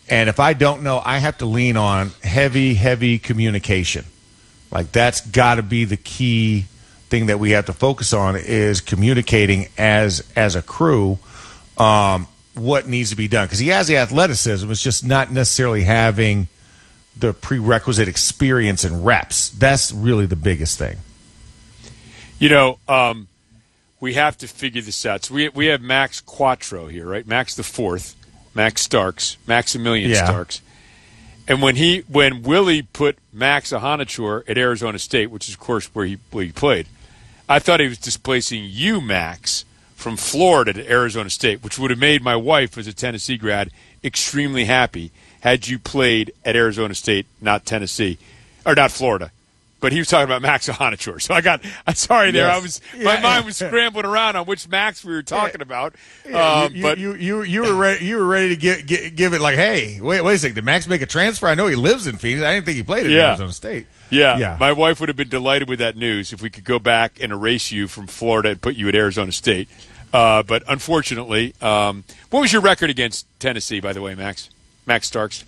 And if I don't know, I have to lean on heavy communication. Like that's got to be the key thing that we have to focus on is communicating as a crew what needs to be done. Because he has the athleticism. It's just not necessarily having the prerequisite experience and reps. That's really the biggest thing. We have to figure this out. So we have Max Quattro here, right? Max the fourth, Max Starks, Maximilian Starks. And when Willie put Max Ahanachour at Arizona State, which is of course where he played, I thought he was displacing you, Max, from Florida to Arizona State, which would have made my wife, as a Tennessee grad, extremely happy had you played at Arizona State, not Tennessee, or not Florida. But he was talking about Max Ahanachour. So I'm sorry there. Yes. My mind was scrambling around on which Max we were talking about. But you were ready to give it like, hey, wait a second. Did Max make a transfer? I know he lives in Phoenix. I didn't think he played at Arizona State. Yeah. My wife would have been delighted with that news if we could go back and erase you from Florida and put you at Arizona State. But unfortunately, what was your record against Tennessee, by the way, Max? Max Starks?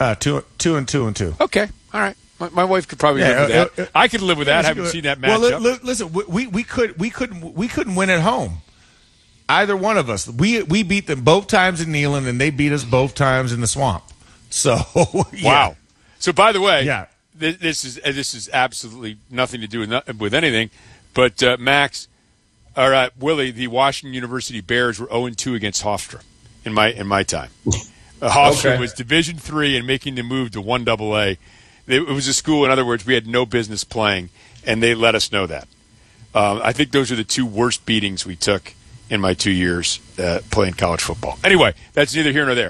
2-2. Okay. All right. My wife could probably live with that. I could live with that. I haven't seen that matchup. Well, listen, we couldn't win at home. Either one of us. We beat them both times in Neyland, and they beat us both times in the Swamp. So wow. So by the way, this is absolutely nothing to do with anything. But Max, all right, Willie, the Washington University Bears were 0-2 against Hofstra in my time. Hofstra was Division III and making the move to 1AA. It was a school, in other words, we had no business playing, and they let us know that. I think those are the two worst beatings we took in my 2 years playing college football. Anyway, that's neither here nor there.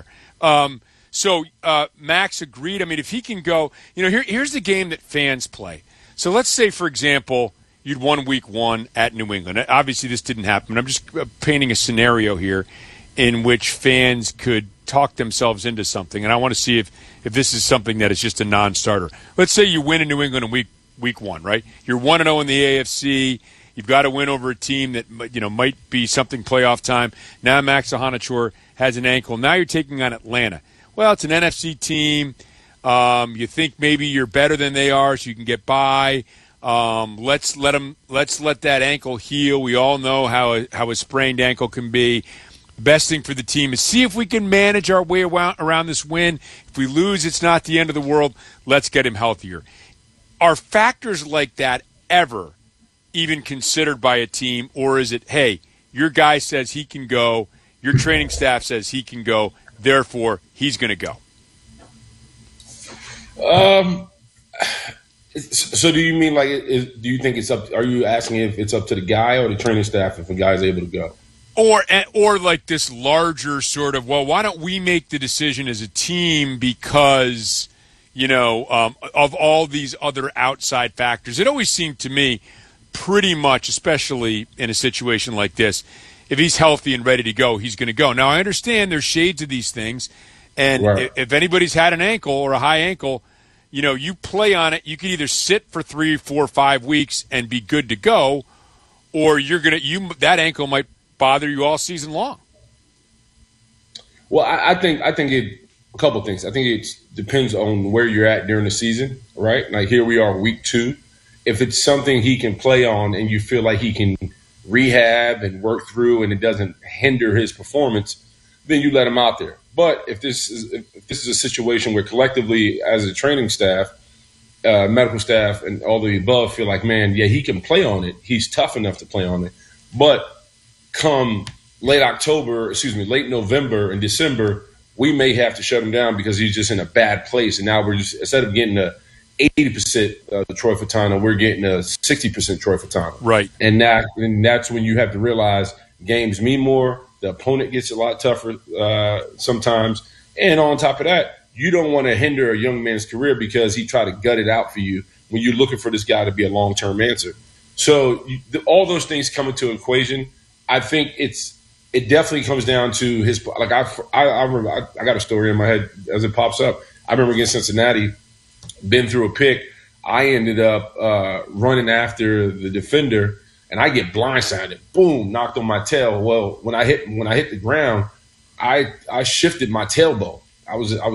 So Max agreed. I mean, if he can go, here's the game that fans play. So let's say, for example, you'd won week 1 at New England. Obviously, this didn't happen. I'm just painting a scenario here in which fans could talk themselves into something, and I want to see if this is something that is just a non-starter. Let's say you win in New England in week 1, right? You're 1-0 in the AFC. You've got to win over a team that might be something playoff time. Now Max Ahanachour has an ankle. Now you're taking on Atlanta. Well, it's an NFC team. You think maybe you're better than they are, so you can get by. Let's let that ankle heal. We all know how a sprained ankle can be. Best thing for the team is see if we can manage our way around this win. If we lose, it's not the end of the world. Let's get him healthier. Are factors like that ever even considered by a team, or is it, hey, your guy says he can go, your training staff says he can go, therefore he's going to go? So do you mean do you think it's up? Are you asking if it's up to the guy or the training staff if a guy's able to go? Or like this larger sort of, well, why don't we make the decision as a team because, of all these other outside factors? It always seemed to me pretty much, especially in a situation like this, if he's healthy and ready to go, he's going to go. Now, I understand there's shades of these things, and if anybody's had an ankle or a high ankle, you play on it. You can either sit for 3, 4, 5 weeks and be good to go, or that ankle might bother you all season long. Well, I think a couple things. I think it depends on where you're at during the season, right? Like here we are, week 2. If it's something he can play on and you feel like he can rehab and work through and it doesn't hinder his performance, then you let him out there. But if this is a situation where collectively as a training staff, medical staff, and all the above feel like, man, yeah, he can play on it. He's tough enough to play on it. But come late November and December, we may have to shut him down because he's just in a bad place. And now we're just, instead of getting a 80% Troy Fautanu, we're getting a 60% Troy Fautanu. Right. And that's when you have to realize games mean more. The opponent gets a lot tougher sometimes. And on top of that, you don't want to hinder a young man's career because he tried to gut it out for you when you're looking for this guy to be a long-term answer. So all those things come into equation. I think it definitely comes down to his. Like I remember, I got a story in my head as it pops up. I remember against Cincinnati, been through a pick. I ended up running after the defender, and I get blindsided. Boom, knocked on my tail. Well, when I hit the ground, I shifted my tailbone. I was